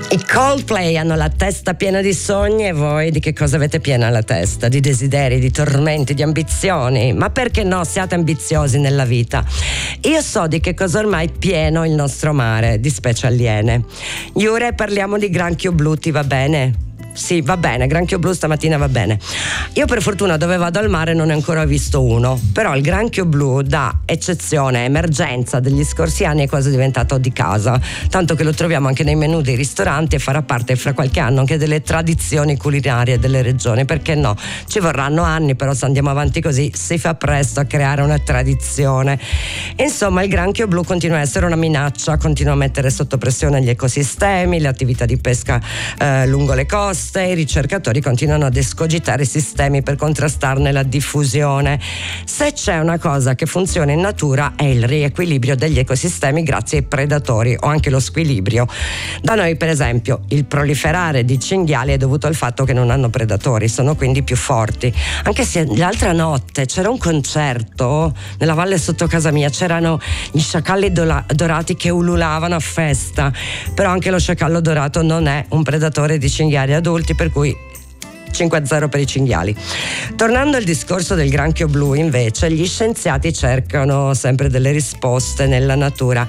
I Coldplay hanno la testa piena di sogni, e voi di che cosa avete piena la testa? Di desideri, di tormenti, di ambizioni. Ma perché no, siate ambiziosi nella vita. Io so di che cosa ormai è pieno il nostro mare, di specie aliene. Iure, parliamo di granchio blu, ti va bene? Sì, va bene, granchio blu stamattina va bene. Io per fortuna dove vado al mare non ne ho ancora visto uno, però il granchio blu, da eccezione, emergenza degli scorsi anni, è quasi diventato di casa, tanto che lo troviamo anche nei menù dei ristoranti e farà parte fra qualche anno anche delle tradizioni culinarie delle regioni. Perché no? Ci vorranno anni, però se andiamo avanti così si fa presto a creare una tradizione. Insomma, il granchio blu continua a essere una minaccia, continua a mettere sotto pressione gli ecosistemi, le attività di pesca lungo le coste. I ricercatori continuano ad escogitare sistemi per contrastarne la diffusione. Se c'è una cosa che funziona in natura è il riequilibrio degli ecosistemi grazie ai predatori, o anche lo squilibrio. Da noi, per esempio, il proliferare di cinghiali è dovuto al fatto che non hanno predatori, sono quindi più forti. Anche se l'altra notte c'era un concerto nella valle sotto casa mia, c'erano gli sciacalli dorati che ululavano a festa, però anche lo sciacallo dorato non è un predatore di cinghiali adulti, per cui 5-0 per i cinghiali. Tornando al discorso del granchio blu, invece, gli scienziati cercano sempre delle risposte nella natura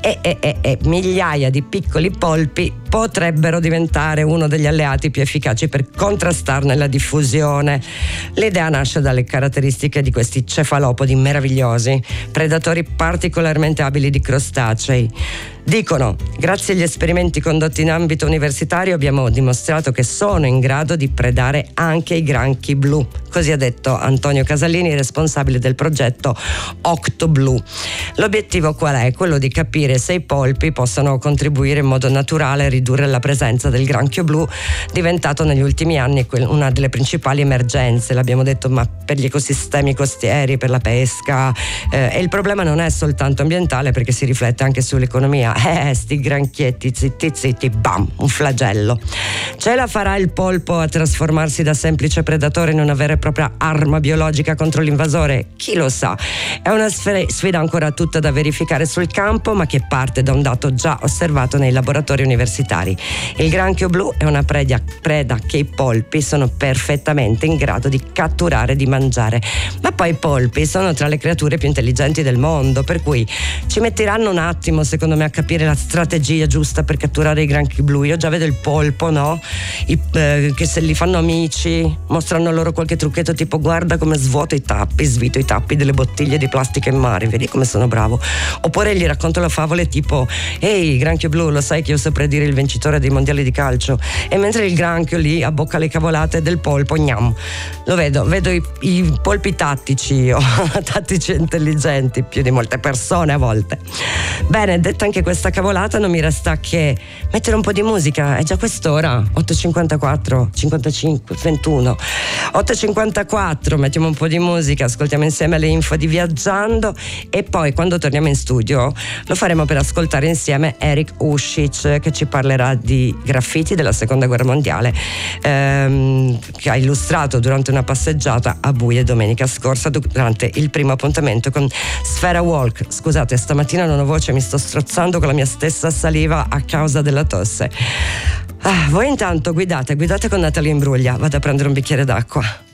e migliaia di piccoli polpi potrebbero diventare uno degli alleati più efficaci per contrastarne la diffusione. L'idea nasce dalle caratteristiche di questi cefalopodi meravigliosi, predatori particolarmente abili di crostacei. Dicono: grazie agli esperimenti condotti in ambito universitario abbiamo dimostrato che sono in grado di predare anche i granchi blu. Così ha detto Antonio Casalini, responsabile del progetto OctoBlu. L'obiettivo qual è? Quello di capire se i polpi possano contribuire in modo naturale a ridurre la presenza del granchio blu, diventato negli ultimi anni una delle principali emergenze, l'abbiamo detto, ma per gli ecosistemi costieri, per la pesca, e il problema non è soltanto ambientale, perché si riflette anche sull'economia. Sti granchietti zitti, bam, un flagello. Ce la farà il polpo a trasformarsi da semplice predatore in una vera e propria arma biologica contro l'invasore? Chi lo sa. È una sfida ancora tutta da verificare sul campo, ma che parte da un dato già osservato nei laboratori universitari. Il granchio blu è una preda che i polpi sono perfettamente in grado di catturare e di mangiare. Ma poi i polpi sono tra le creature più intelligenti del mondo, per cui ci metteranno un attimo, secondo me, a capire la strategia giusta per catturare i granchi blu. Io già vedo il polpo, no? Che se li fanno amici mostrano loro qualche trucchetto, tipo: guarda come svito i tappi delle bottiglie di plastica in mare, vedi come sono bravo. Oppure gli racconto la favola tipo: ehi granchio blu, lo sai che io so predire il vincitore dei mondiali di calcio? E mentre il granchio lì abbocca le cavolate del polpo, gnam, lo vedo i polpi tattici, o tattici intelligenti, più di molte persone a volte. Bene, detta anche questa cavolata, non mi resta che mettere un po' di musica. È già quest'ora, 8:54, 55, 21, 8:54, mettiamo un po' di musica, ascoltiamo insieme le info di Viaggiando, e poi quando torniamo in studio lo faremo per ascoltare insieme Eric Uscic, che ci parlerà di graffiti della seconda guerra mondiale, che ha illustrato durante una passeggiata a Buie domenica scorsa, durante il primo appuntamento con Sfera Walk. Scusate, stamattina non ho voce, mi sto strozzando con la mia stessa saliva a causa della tosse. Voi intanto guidate con Natalia Imbruglia, vado a prendere un bicchiere d'acqua.